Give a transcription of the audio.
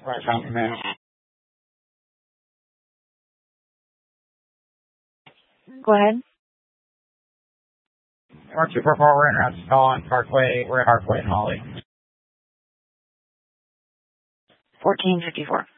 Right, Fountain Man. Go ahead. 4244, we're in at Dawn Parkway. We're at Parkway in Holly. 1454.